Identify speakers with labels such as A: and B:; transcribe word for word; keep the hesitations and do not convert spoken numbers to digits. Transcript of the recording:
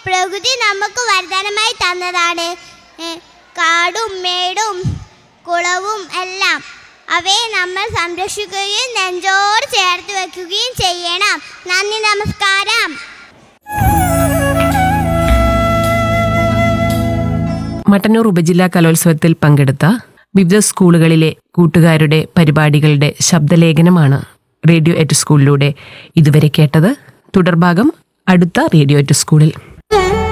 A: പ്രകൃതി നമുക്ക് വരദാനമായി തന്നതാണ്. കാടും മേടും കുളവും എല്ലാം അവയെ നമ്മൾ സംരക്ഷിക്കുകയും നെഞ്ചോട് ചേർത്ത് വയ്ക്കുകയും ചെയ്യണം. നന്ദി, നമസ്കാരം.
B: മട്ടന്നൂർ ഉപജില്ലാ കലോത്സവത്തിൽ പങ്കെടുത്ത വിവിധ സ്കൂളുകളിലെ കൂട്ടുകാരുടെ പരിപാടികളുടെ ശബ്ദലേഖനമാണ് റേഡിയോ എറ്റ് സ്കൂളിലൂടെ ഇതുവരെ കേട്ടത്. തുടർഭാഗം അടുത്ത റേഡിയോ എറ്റ് സ്കൂളിൽ.